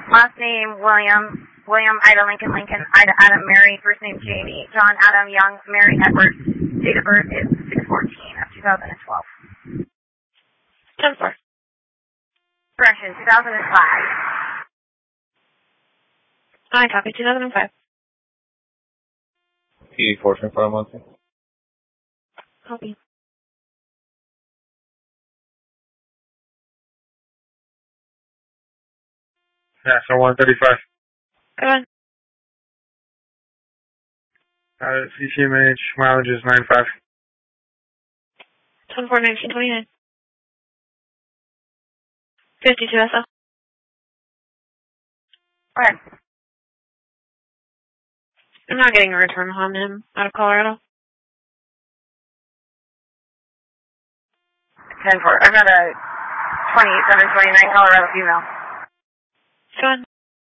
Last name, William. William, Ida, Lincoln, Lincoln, Ida, Adam, Mary. First name, Jamie. John, Adam, Young, Mary, Edward. Date of birth is 6/14 of 2012. 10-4. Correction, 2005. I copy 2005. P425 monthly. Copy. National 135. Go on. CCMH mileage is 95. 10-4-1929. 52 SL. Okay. I'm not getting a return on him out of Colorado. 10-4. I've got a 28/7/29 Colorado female. Go on.